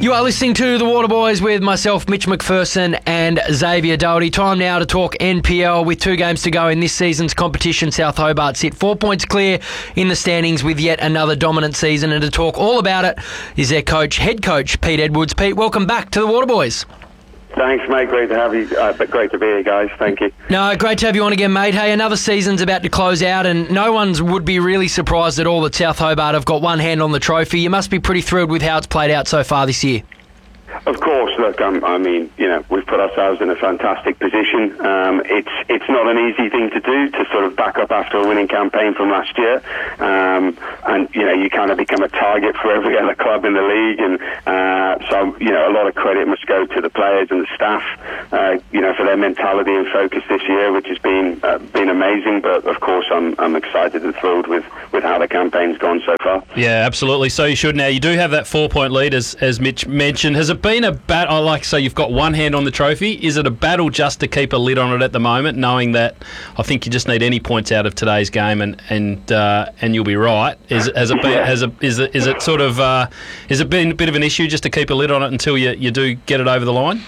You are listening to The Waterboys with myself, Mitch McPherson, and Xavier Doherty. Time now to talk NPL with 2 games to go in this season's competition. South Hobart sit 4 points clear in the standings with yet another dominant season. And to talk all about it is their head coach, Pete Edwards. Pete, welcome back to The Waterboys. Thanks, mate. Great to have you. Great to be here, guys. Thank you. No, great to have you on again, mate. Hey, another season's about to close out, and no one would be really surprised at all that South Hobart have got one hand on the trophy. You must be pretty thrilled with how it's played out so far this year. Of course, look, we've put ourselves in a fantastic position. It's not an easy thing to do, to sort of back up after a winning campaign from last year. You kind of become a target for every other club in the league. And so a lot of credit must go to the players and the staff, for their mentality and focus this year, which has been amazing. But, of course, I'm excited and thrilled with how the campaign's gone so far. Yeah, absolutely. So you should. Now, you do have that 4-point lead, as Mitch mentioned. Has it been a battle? I like to say you've got one hand on the trophy. Is it a battle just to keep a lid on it at the moment, knowing that I think you just need any points out of today's game and you'll be right? Has it been a bit of an issue just to keep a lid on it until you do get it over the line?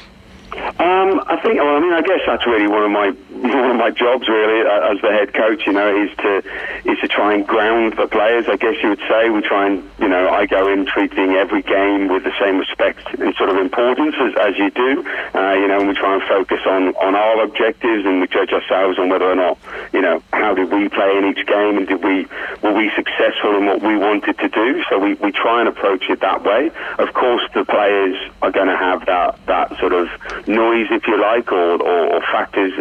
I guess that's really one of my jobs, really, as the head coach. Is to try and ground the players. I guess you would say we try and I go in treating every game with the same respect and sort of importance as you do. And we try and focus on our objectives, and we judge ourselves on whether or not how did we play in each game, and were we successful in what we wanted to do. So we try and approach it that way. Of course, the players are going to have that sort of noise, if you like, or factors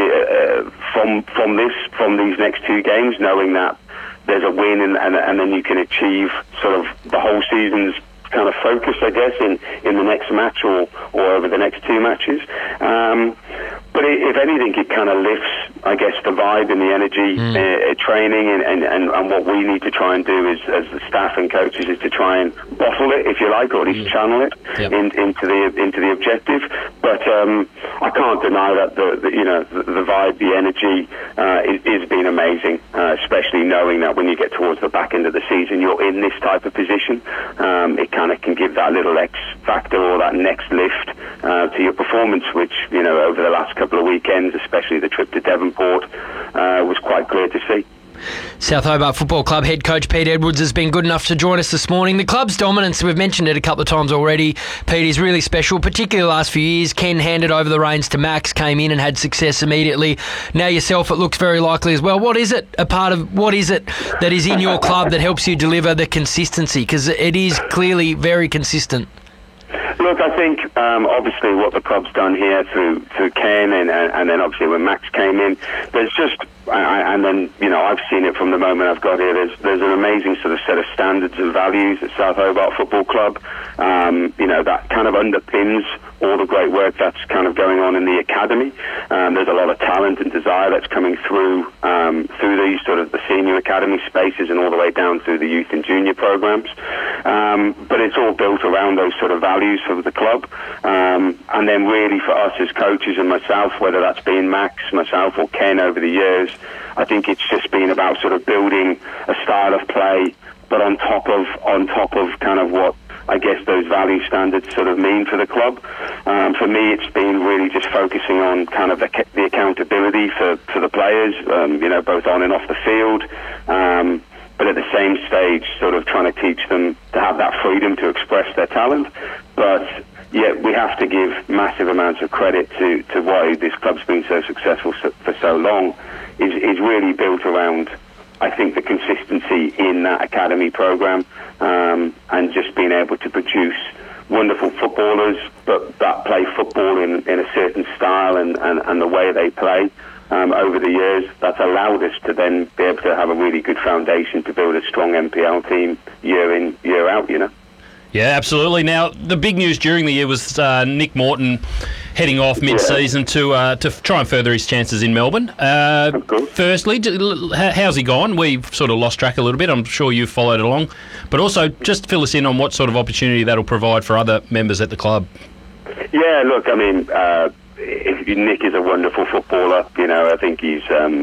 from these next 2 games, knowing that there's a win and then you can achieve sort of the whole season's kind of focus, I guess, in the next match or over the next 2 matches. But if anything, it kind of lifts, I guess, the vibe and the energy training, and what we need to try and do as the staff and coaches is to try and bottle it, if you like, or at least channel it into the objective. But I can't deny that the vibe, the energy is been amazing, especially knowing that when you get towards the back end of the season, you're in this type of position. It kind of can give that little X factor or that next lift to your performance, which over the last couple of weekends, especially the trip to Devonport, was quite clear to see. South Hobart Football Club head coach Pete Edwards has been good enough to join us this morning. The club's dominance, we've mentioned it a couple of times already, Pete, is really special, particularly the last few years. Ken handed over the reins to Max, came in and had success immediately. Now yourself, it looks very likely as well. What is it that is in your club that helps you deliver the consistency? Because it is clearly very consistent. Look, I think obviously what the club's done here through Ken and then obviously when Max came in, there's just and then I've seen it from the moment I've got here. There's an amazing sort of set of standards and values at South Hobart Football Club. That kind of underpins all the great work that's kind of going on in the academy. There's a lot of talent and desire that's coming through these sort of the senior academy spaces and all the way down through the youth and junior programs. But it's all built around those sort of values for the club. And then really for us as coaches and myself, whether that's been Max, myself or Ken over the years, I think it's just been about sort of building a style of play, but on top of kind of what I guess those value standards sort of mean for the club. For me, it's been really just focusing on kind of the accountability for the players, both on and off the field. But at the same stage, sort of trying to teach them to have that freedom to express their talent. But yet we have to give massive amounts of credit to why this club's been so successful for so long, is really built around, I think, the consistency in that academy program, and just being able to produce wonderful footballers, but that play football in a certain style and the way they play. Over the years, that's allowed us to then be able to have a really good foundation to build a strong NPL team year in, year out, Yeah, absolutely. Now, the big news during the year was Nick Morton heading off mid-season to try and further his chances in Melbourne. Firstly, how's he gone? We've sort of lost track a little bit. I'm sure you've followed along. But also, just fill us in on what sort of opportunity that'll provide for other members at the club. Yeah, look, Nick is a wonderful footballer. I think he's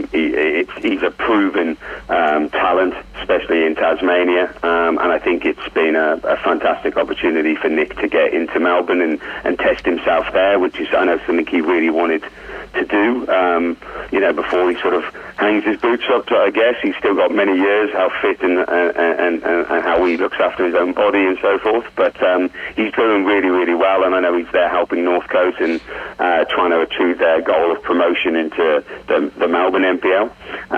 a proven talent, especially in Tasmania, and I think it's been a fantastic opportunity for Nick to get into Melbourne and test himself there, which is, I know, something he really wanted to do, before he sort of hangs his boots up. I guess he's still got many years, how fit and how he looks after his own body and so forth. But he's doing really, really well, and I know he's there helping North Coast and trying to achieve their goal of promotion into the Melbourne NPL.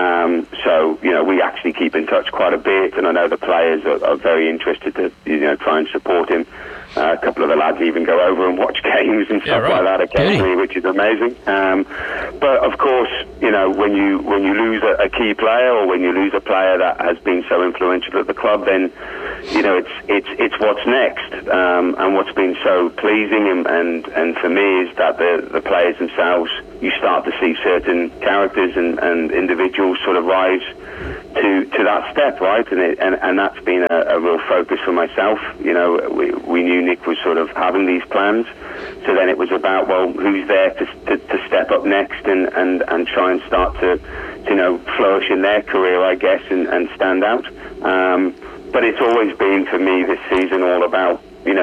So we actually keep in touch quite a bit, and I know the players are very interested to try and support him. A couple of the lads even go over and watch games and stuff like that occasionally, which is amazing. But of course, when you lose a key player, or when you lose a player that has been so influential at the club, then it's what's next. And what's been so pleasing and for me is that the players themselves, you start to see certain characters and individuals sort of rise to that step, right? And that's been a real focus for myself. We knew Nick was sort of having these plans, so then it was about, well, who's there to step up next and try and start to flourish in their career, I guess, and stand out. But it's always been for me this season all about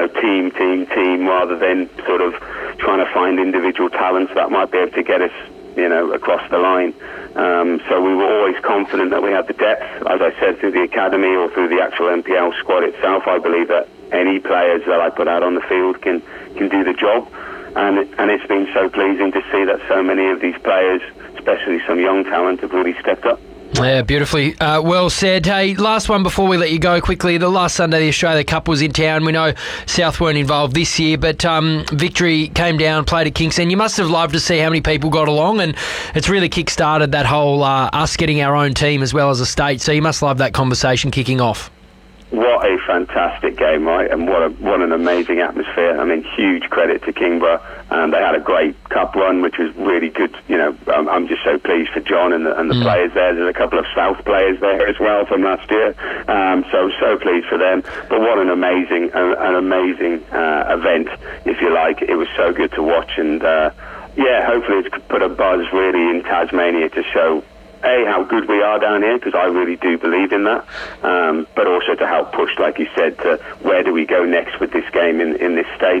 team, rather than sort of trying to find individual talents that might be able to get us across the line. So we were always confident that we had the depth, as I said, through the academy or through the actual NPL squad itself. I believe that any players that I put out on the field can do the job, and it's been so pleasing to see that so many of these players, especially some young talent, have really stepped up. Yeah, beautifully well said. Hey, last one before we let you go quickly. The last Sunday the Australia Cup was in town. We know South weren't involved this year, but Victory came down, played at Kingston. You must have loved to see how many people got along, and it's really kick-started that whole us getting our own team as well as a state, so you must love that conversation kicking off. What a fantastic game, right? And what an amazing atmosphere. I mean, huge credit to Kingborough. They had a great cup run, which was really good. I'm just so pleased for John and the players there. There's a couple of South players there as well from last year. So pleased for them. But what an amazing event, if you like. It was so good to watch. And, hopefully it's put a buzz really in Tasmania to show how good we are down here, because I really do believe in that, but also to help push, like you said, to where do we go next with this game in this state.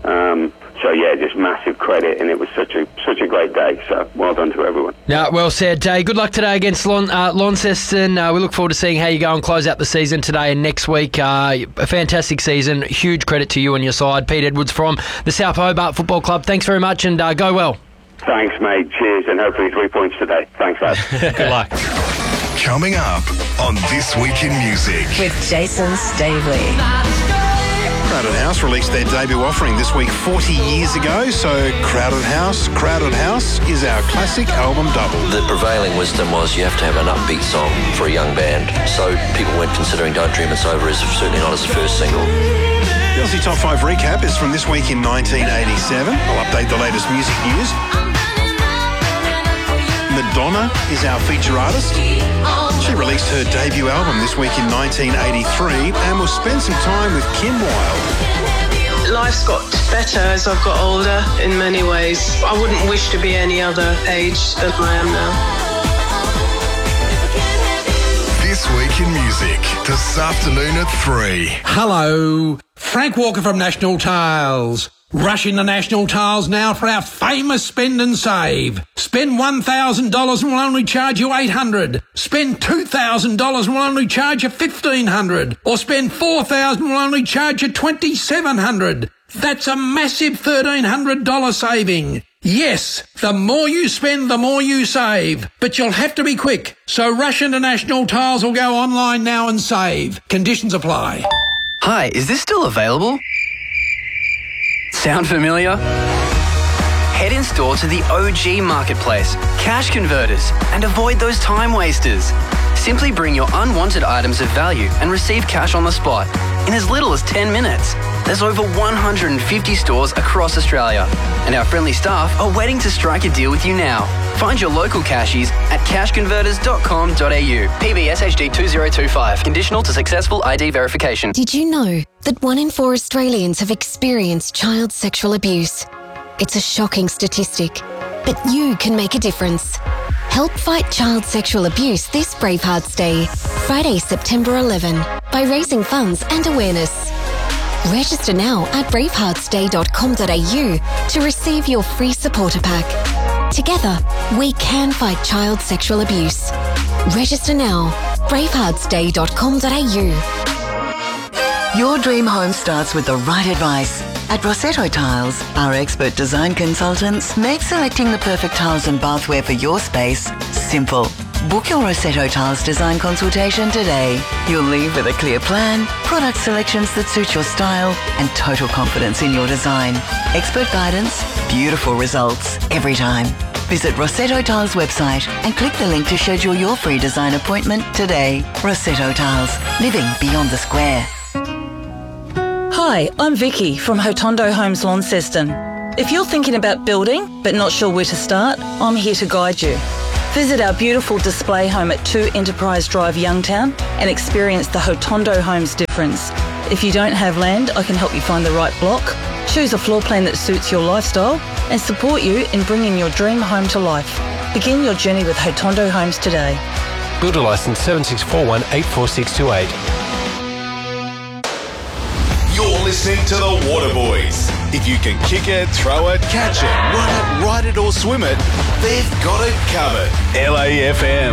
Just massive credit, and it was such a great day, so well done to everyone. Yeah, well said. Good luck today against Launceston. We look forward to seeing how you go and close out the season today and next week. A fantastic season. Huge credit to you and your side. Pete Edwards from the South Hobart Football Club. Thanks very much, and go well. Thanks, mate. Cheers, and hopefully 3 points today. Thanks, lads. Good luck. Coming up on This Week in Music with Jason Stavely. Crowded House released their debut offering this week 40 years ago, so Crowded House is our classic album double. The prevailing wisdom was you have to have an upbeat song for a young band, so people weren't considering Don't Dream It's Over as certainly not as a first single. The Aussie Top 5 recap is from this week in 1987. I'll update the latest music news. Madonna is our feature artist. She released her debut album this week in 1983, and we'll spend some time with Kim Wilde. Life's got better as I've got older in many ways. I wouldn't wish to be any other age than I am now. This Week in Music, this afternoon at 3. Hello, Frank Walker from National Tiles. Rush into National Tiles now for our famous spend and save. Spend $1,000 and we'll only charge you $800. Spend $2,000 and we'll only charge you $1,500. Or spend $4,000 and we'll only charge you $2,700. That's a massive $1,300 saving. Yes, the more you spend, the more you save. But you'll have to be quick. So rush into National Tiles or go online now and save. Conditions apply. Hi, is this still available? Sound familiar? Head in store to the OG Marketplace, Cash Converters, and avoid those time wasters. Simply bring your unwanted items of value and receive cash on the spot in as little as 10 minutes. There's over 150 stores across Australia, and our friendly staff are waiting to strike a deal with you now. Find your local cashies at cashconverters.com.au. PBS HD 2025. Conditional to successful ID verification. Did you know that 1 in 4 Australians have experienced child sexual abuse? It's a shocking statistic, but you can make a difference. Help fight child sexual abuse this Bravehearts Day, Friday, September 11, by raising funds and awareness. Register now at braveheartsday.com.au to receive your free supporter pack. Together, we can fight child sexual abuse. Register now, braveheartsday.com.au. Your dream home starts with the right advice. At Rossetto Tiles, our expert design consultants make selecting the perfect tiles and bathware for your space simple. Book your Rossetto Tiles design consultation today. You'll leave with a clear plan, product selections that suit your style, and total confidence in your design. Expert guidance, beautiful results every time. Visit Rossetto Tiles website and click the link to schedule your free design appointment today. Rossetto Tiles, living beyond the square. Hi, I'm Vicky from Hotondo Homes Launceston. If you're thinking about building but not sure where to start, I'm here to guide you. Visit our beautiful display home at 2 Enterprise Drive, Youngtown, and experience the Hotondo Homes difference. If you don't have land, I can help you find the right block, choose a floor plan that suits your lifestyle, and support you in bringing your dream home to life. Begin your journey with Hotondo Homes today. Builder licence 7641-84628. You're listening to the Waterboys. If you can kick it, throw it, catch it, run it, ride it or swim it, they've got it covered. LAFM.